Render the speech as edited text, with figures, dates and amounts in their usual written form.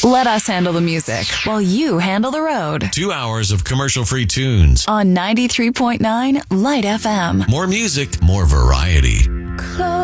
Let us handle the music while you handle the road. 2 hours of commercial-free tunes. On 93.9 Light FM. More music, more variety. Close